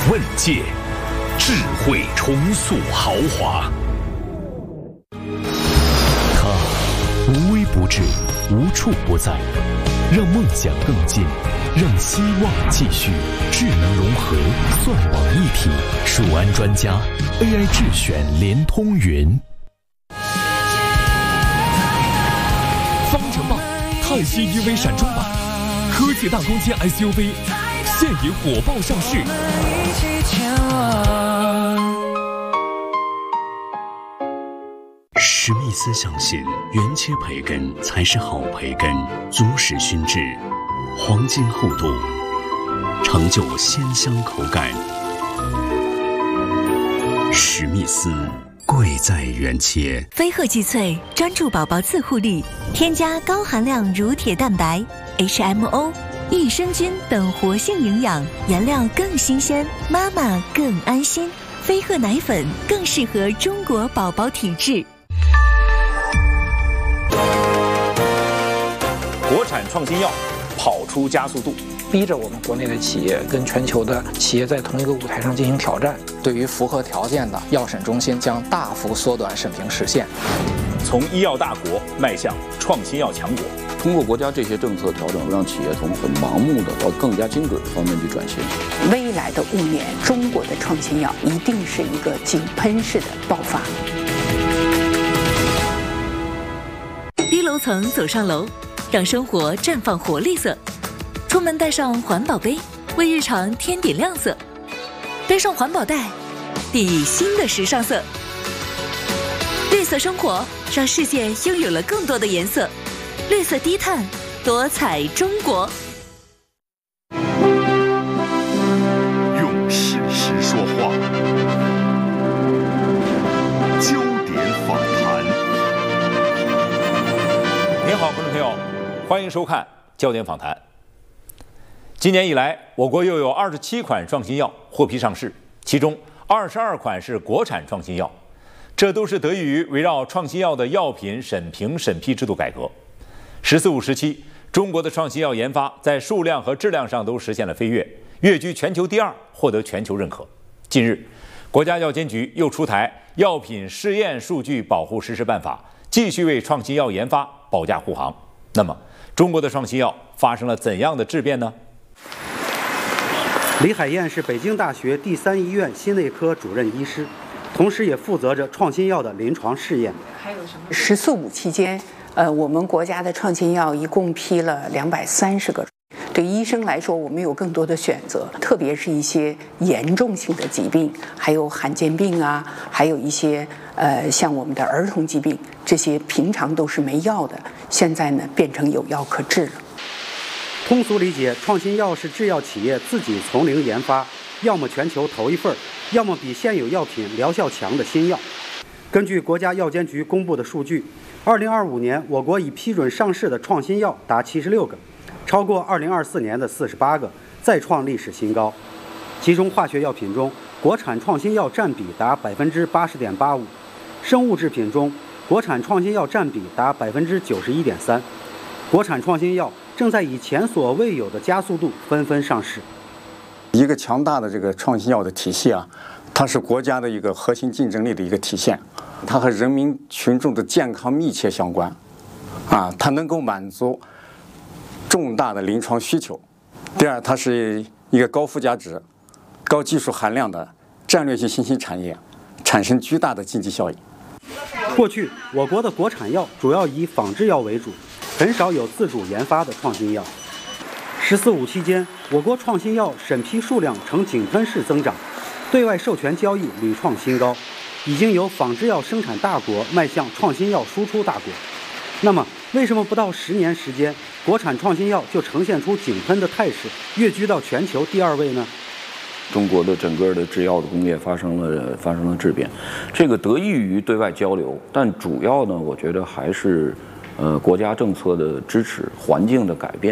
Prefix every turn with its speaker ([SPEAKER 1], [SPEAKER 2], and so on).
[SPEAKER 1] 问界，智慧重塑豪华。它无微不至，无处不在，让梦想更近，让希望继续。智能融合，算网一体，数安专家 AI 智选联通云。方程豹泰系 UV 闪装版，科技大空间 SUV， 现已火爆上市。
[SPEAKER 2] 史密斯相信，原切培根才是好培根，足使熏制，黄金厚度，成就鲜香口感。史密斯，贵在原切。
[SPEAKER 3] 飞鹤济萃专注宝宝自护力，添加高含量乳铁蛋白、HMO、益生菌等活性营养，原料更新鲜，妈妈更安心。飞鹤奶粉更适合中国宝宝体质。
[SPEAKER 4] 国产创新药跑出加速度，
[SPEAKER 5] 逼着我们国内的企业跟全球的企业在同一个舞台上进行挑战。
[SPEAKER 6] 对于符合条件的药审中心将大幅缩短审评时限，
[SPEAKER 4] 从医药大国迈向创新药强国。
[SPEAKER 7] 通过国家这些政策调整，让企业从很盲目的到更加精准的方面去转型。
[SPEAKER 8] 未来的5年，中国的创新药一定是一个井喷式的爆发。
[SPEAKER 3] 低楼层走上楼，让生活绽放活力色。出门带上环保杯，为日常添点亮色。背上环保袋，抵新的时尚色。绿色生活，让世界拥有了更多的颜色。绿色低碳，多彩中国。
[SPEAKER 1] 用事实说话，焦点访谈。
[SPEAKER 4] 您好，观众朋友，欢迎收看焦点访谈。今年以来，我国又有27款创新药获批上市，其中22款是国产创新药，这都是得益于围绕创新药的药品审评审批制度改革。“十四五”时期，中国的创新药研发在数量和质量上都实现了飞跃，跃居全球第2，获得全球认可。近日，国家药监局又出台《药品试验数据保护实施办法》，继续为创新药研发保驾护航。那么，中国的创新药发生了怎样的质变呢？
[SPEAKER 9] 李海燕是北京大学第3医院心内科主任医师，同时也负责着创新药的临床试验。
[SPEAKER 8] 还有什么“十四五”期间，我们国家的创新药一共批了230个。对医生来说，我们有更多的选择，特别是一些严重性的疾病，还有罕见病啊，还有一些像我们的儿童疾病，这些平常都是没药的，现在呢变成有药可治了。
[SPEAKER 9] 通俗理解，创新药是制药企业自己从零研发，要么全球头一份，要么比现有药品疗效强的新药。根据国家药监局公布的数据，2025年我国已批准上市的创新药达76个，超过2024年的48个，再创历史新高。其中化学药品中，国产创新药占比达80.85%，生物制品中，国产创新药占比达91.3%。国产创新药正在以前所未有的加速度纷纷上市。
[SPEAKER 10] 一个强大的这个创新药的体系啊，它是国家的一个核心竞争力的一个体现，它和人民群众的健康密切相关，它能够满足重大的临床需求。第二，它是一个高附加值、高技术含量的战略性新兴产业，产生巨大的经济效益。
[SPEAKER 9] 过去，我国的国产药主要以仿制药为主，很少有自主研发的创新药。“十四五”期间，我国创新药审批数量呈井喷式增长，对外授权交易屡创新高，已经由仿制药生产大国迈向创新药输出大国。那么，为什么不到10年时间，国产创新药就呈现出井喷的态势，跃居到全球第2位呢？
[SPEAKER 7] 中国的整个的制药的工业发生了质变，这个得益于对外交流，但主要呢，我觉得还是国家政策的支持、环境的改变。